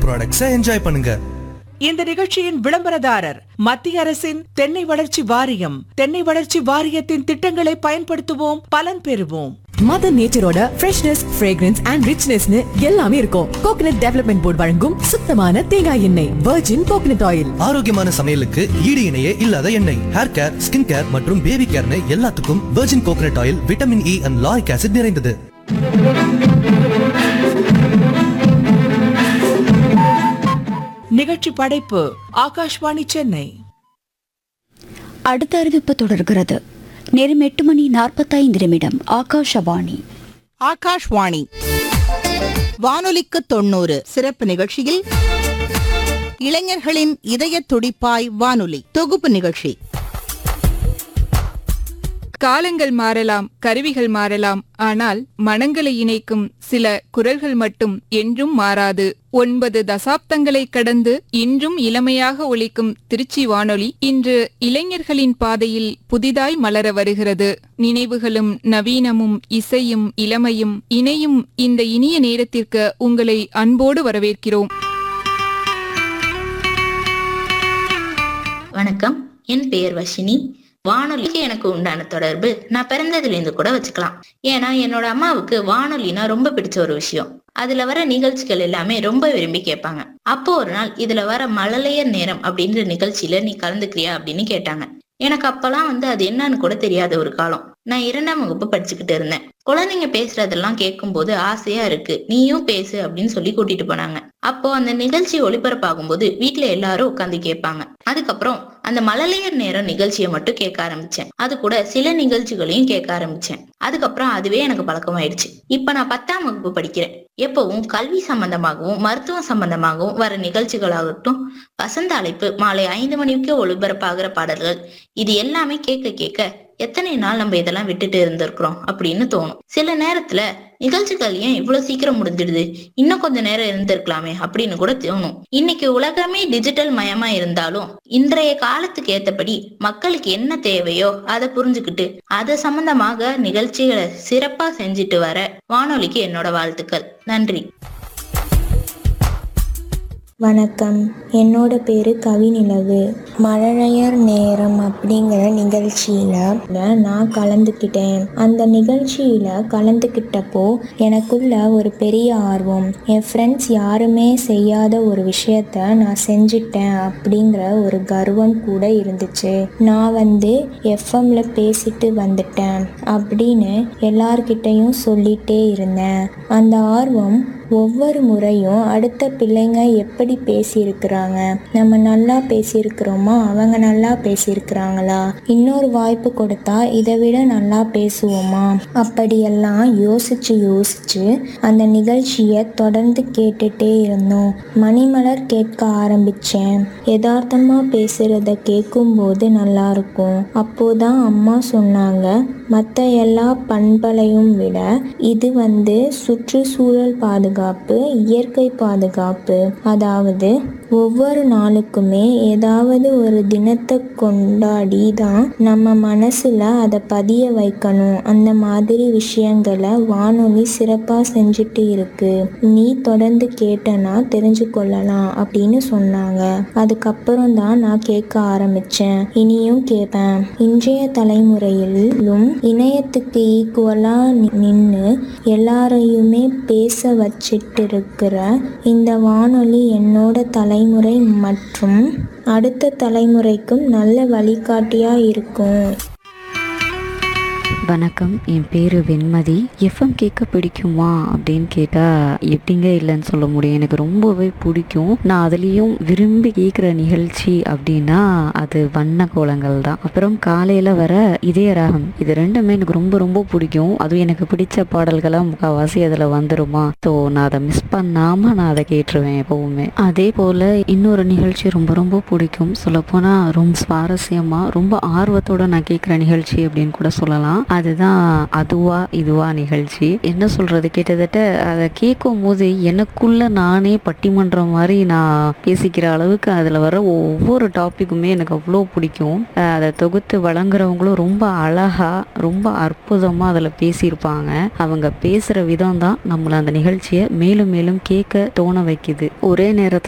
ப்ராடக்ட்ஸை என்ஜாய் பண்ணுங்க. இந்த நிகழ்ச்சியின் விளம்பரதாரர் மத்திய அரசின் தென்னை வளர்ச்சி வாரியம். தென்னை வளர்ச்சி வாரியத்தின் திட்டங்களை பயன்படுத்துவோம், பலன் பெறுவோம். மதர் நேச்சரோட ஃப்ரெஷ்னஸ், ஃப்ரேக்ரன்ஸ் அண்ட் ரிச்னஸ்னு எல்லாமே இருக்கும். கோகனட் டெவலப்மெண்ட் போர்டு வழங்கும் சுத்தமான தேங்காய் எண்ணெய், வர்ஜின் கோகனட் ஆயில். ஆரோக்கியமான சமையலுக்கு ஈடு இணையே இல்லாத எண்ணெய். ஹேர் கேர், ஸ்கின் கேர் மற்றும் பேபி கேர்னு எல்லாத்துக்கும் virgin coconut oil vitamin E and lauric acid நிறைந்தது. நிகழ்ச்சி படைப்பு ஆகாஷ்வாணி சென்னை. அடுத்த அறிவிப்பு தொடர்கிறது. நேரம் 8:45. ஆகாஷவாணி. ஆகாஷ்வாணி வானொலிக்கு 90 சிறப்பு நிகழ்ச்சியில் இளைஞர்களின் இதய துடிப்பாய் வானொலி தொகுப்பு நிகழ்ச்சி. காலங்கள் மாறலாம், கருவிகள் மாறலாம், ஆனால் மனங்களை இணைக்கும் சில குரல்கள் மட்டும் என்றும் மாறாது. 9 தசாப்தங்களை கடந்து இன்றும் இளமையாக ஒலிக்கும் திருச்சி வானொலி இன்று இளைஞர்களின் பாதையில் புதிதாய் மலர வருகிறது. நினைவுகளும் நவீனமும் இசையும் இளமையும் இணையும் இந்த இனிய நேரத்திற்கு உங்களை அன்போடு வரவேற்கிறோம். வணக்கம், என் பெயர் வஷினி. வானொலிக்கு எனக்கு உண்டான தொடர்பு நான் பிறந்ததுலேருந்து கூட வச்சுக்கலாம். ஏன்னா என்னோட அம்மாவுக்கு வானொலினா ரொம்ப பிடிச்ச ஒரு விஷயம். அதுல வர நிகழ்ச்சிகள் எல்லாமே ரொம்ப விரும்பி கேட்பாங்க. அப்போ ஒரு நாள் இதுல வர மழலையர் நேரம் அப்படின்ற நிகழ்ச்சியில நீ கலந்துக்கிறியா அப்படின்னு கேட்டாங்க. எனக்கு அப்பெல்லாம் அது என்னன்னு கூட தெரியாத ஒரு காலம். நான் 2ஆம் வகுப்பு படிச்சுக்கிட்டு இருந்தேன். குழந்தைங்க பேசுறதெல்லாம் கேட்கும் போது ஆசையா இருக்கு, நீயும் பேசு அப்படின்னு சொல்லி கூட்டிட்டு போனாங்க. அப்போ அந்த நிகழ்ச்சி ஒளிபரப்பாகும் போது வீட்டுல எல்லாரும் உட்காந்து கேட்பாங்க. அதுக்கப்புறம் அந்த மழலையர் நேரம் நிகழ்ச்சியை மட்டும் கேட்க ஆரம்பிச்சேன். அது கூட சில நிகழ்ச்சிகளையும் கேட்க ஆரம்பிச்சேன். அதுக்கப்புறம் அதுவே எனக்கு பழக்கமாயிடுச்சு. இப்ப நான் 10ஆம் வகுப்பு படிக்கிறேன். எப்பவும் கல்வி சம்பந்தமாகவும் மருத்துவம் சம்பந்தமாகவும் வர நிகழ்ச்சிகளாகட்டும், வசந்த அழைப்பு மாலை 5 மணிக்கு ஒளிபரப்பாகிற பாடல்கள், இது எல்லாமே கேட்க கேட்க எத்தனை நாள் நம்ம இதெல்லாம் விட்டுட்டு இருந்திருக்கிறோம் அப்படின்னு தோணும். சில நேரத்துல நிகழ்ச்சிகள் ஏன் இவ்வளவு சீக்கிரம் முடிஞ்சிடுது, இன்னும் கொஞ்ச நேரம் இருந்திருக்கலாமே அப்படின்னு கூட தோணும். இன்னைக்கு உலகமே டிஜிட்டல் மயமா இருந்தாலும் இன்றைய காலத்துக்கு ஏத்தபடி மக்களுக்கு என்ன தேவையோ அதை புரிஞ்சுக்கிட்டு அது சம்பந்தமாக நிகழ்ச்சிகளை சிறப்பா செஞ்சுட்டு வர வானொலிக்கு என்னோட வாழ்த்துக்கள். நன்றி. வணக்கம், என்னோட பேரு கவிநிலவு. மழலையர் நேரம் அப்படிங்கிற நிகழ்ச்சியில நான் கலந்துக்கிட்டேன். அந்த நிகழ்ச்சியில கலந்துக்கிட்டப்போ எனக்குள்ள ஒரு பெரிய ஆர்வம். என் ஃப்ரெண்ட்ஸ் யாருமே செய்யாத ஒரு விஷயத்த நான் செஞ்சிட்டேன் அப்படிங்கிற ஒரு கர்வம் கூட இருந்துச்சு. நான் எஃப்எம்ல பேசிட்டு வந்துட்டேன் அப்படின்னு எல்லார்கிட்டையும் சொல்லிட்டே இருந்தேன். அந்த ஆர்வம் ஒவ்வொரு முறையும் அடுத்த பிள்ளைங்க எப்படி பேசியிருக்கிறாங்க, நம்ம நல்லா பேசியிருக்கிறோமா, அவங்க நல்லா பேசியிருக்கிறாங்களா, இன்னொரு வாய்ப்பு கொடுத்தா இதை விட நல்லா பேசுவோமா, அப்படியெல்லாம் யோசிச்சு அந்த நிகழ்ச்சியை தொடர்ந்து கேட்டுட்டே இருந்தோம். மணிமலர் கேட்க ஆரம்பிச்சேன். யதார்த்தமா பேசுறத கேட்கும்போது நல்லா இருக்கும். அப்போதான் அம்மா சொன்னாங்க, மற்ற எல்லா பண்பலையும் விட இது சுற்றுச்சூழல் பாதுகாப்பு, இயற்கை பாதுகாப்பு. அதாவது ஒவ்வொரு நாளுக்குமே ஏதாவது ஒரு தினத்தை கொண்டாடி தான் நம்ம மனசுல அதை பதிய வைக்கணும். அந்த மாதிரி விஷயங்களை வானொலி சிறப்பா செஞ்சுட்டு இருக்கு. நீ தொடர்ந்து கேட்டனா தெரிஞ்சு கொள்ளலாம் அப்படின்னு சொன்னாங்க. அதுக்கப்புறம் தான் நான் கேட்க ஆரம்பிச்சேன். இனியும் கேட்பேன். இன்றைய தலைமுறையிலும் இணையத்துக்கு ஈக்குவலா நின்று எல்லாரையுமே பேச வச்சிட்டு இருக்கிற இந்த வானொலி என்னோட தலைமுறை மற்றும் அடுத்த தலைமுறைக்கும் நல்ல வழிகாட்டியா இருக்கும். வணக்கம், என் பேர் வெண்மதி. எஃப்எம் கேட்க பிடிக்குமா அப்படின்னு கேட்டால் எப்படிங்க இல்லைன்னு சொல்ல முடியும். எனக்கு ரொம்பவே பிடிக்கும். நான் அதுலேயும் விரும்பி கேட்குற நிகழ்ச்சி அப்படின்னா அது வண்ண கோலங்கள் தான். அப்புறம் காலையில் வர இதய ராகம், இது ரெண்டுமே எனக்கு ரொம்ப ரொம்ப பிடிக்கும். அதுவும் எனக்கு பிடிச்ச பாடல்களாக முக்கால்வாசி அதில் வந்துருமா. ஸோ நான் அதை மிஸ் பண்ணாமல் நான் அதை கேட்டுருவேன் எப்போவுமே. அதே போல் இன்னொரு நிகழ்ச்சி ரொம்ப ரொம்ப பிடிக்கும். சொல்லப்போனால் ரொம்ப சுவாரஸ்யமாக ரொம்ப ஆர்வத்தோடு நான் கேட்குற நிகழ்ச்சி அப்படின்னு கூட சொல்லலாம். அதுதான் அதுவா இதுவா நிகழ்ச்சி. என்ன சொல்றது, கிட்டத்தட்ட அதை கேட்கும் போது எனக்குள்ள நானே பட்டிமன்றம் மாதிரி நான் பேசிக்கிற அளவுக்கு அதில் வர ஒவ்வொரு டாப்பிக்குமே எனக்கு அவ்வளோ பிடிக்கும். அதை தொகுத்து வழங்குறவங்களும் ரொம்ப அழகா ரொம்ப அற்புதமாக அதில் பேசியிருப்பாங்க. அவங்க பேசுகிற விதம் தான் நம்மளை அந்த நிகழ்ச்சியை மேலும் மேலும் கேட்க தோண வைக்குது. ஒரே நேரத்தில்